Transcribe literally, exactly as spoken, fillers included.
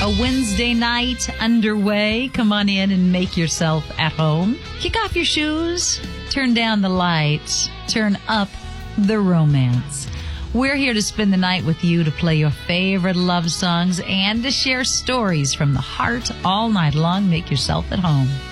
A Wednesday night underway. Come on in and make yourself at home. Kick off your shoes. Turn down the lights. Turn up the romance. We're here to spend the night with you, to play your favorite love songs and to share stories from the heart all night long. Make yourself at home.